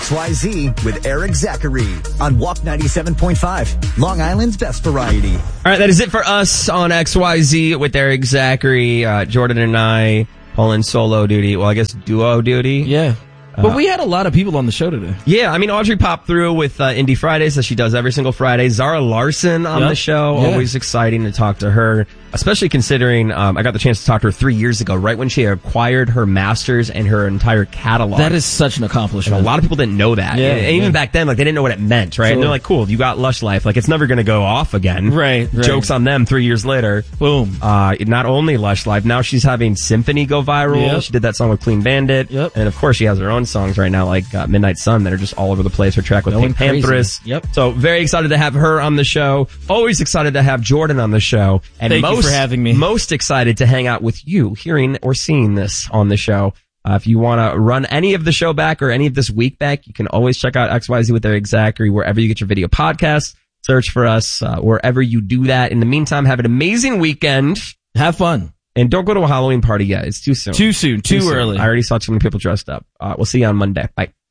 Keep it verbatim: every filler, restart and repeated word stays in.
X Y Z with Eric Zachary on Walk ninety-seven point five, Long Island's best variety. All right, that is it for us on X Y Z with Eric Zachary, uh, Jordan and I pulling solo duty. Well, I guess duo duty. Yeah. But we had a lot of people on the show today. Yeah, I mean, Audrey popped through with uh, Indie Fridays, as she does every single Friday. Zara Larson on yep. the show. Yeah. Always exciting to talk to her, especially considering um, I got the chance to talk to her three years ago, right when she acquired her masters and her entire catalog. That is such an accomplishment. And a lot of people didn't know that. Yeah, and even yeah. back then, like, they didn't know what it meant, right? Sure. And they're like, cool, you got Lush Life. Like, it's never going to go off again. Right, right. Joke's on them three years later. Boom. Uh, not only Lush Life, now she's having Symphony go viral. Yep. She did that song with Clean Bandit. Yep. And of course, she has her own songs right now, like uh, Midnight Sun, that are just all over the place. Her track with Going Pink Panthers. crazy. Yep. So very excited to have her on the show. Always excited to have Jordan on the show. And Thank most, you for having me. Most excited to hang out with you, hearing or seeing this on the show. Uh, if you want to run any of the show back or any of this week back, you can always check out X Y Z with Eric Zachary wherever you get your video podcasts. Search for us uh, wherever you do that. In the meantime, have an amazing weekend. Have fun. And don't go to a Halloween party yet. It's too soon. Too soon. Too, Too soon. early. I already saw too many people dressed up. Uh, we'll see you on Monday. Bye.